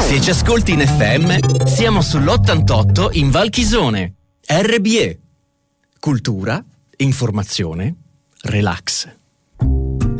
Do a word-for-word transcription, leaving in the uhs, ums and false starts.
Se ci ascolti in F M, siamo sull'ottantotto in Val Chisone. R B E. Cultura, informazione, relax.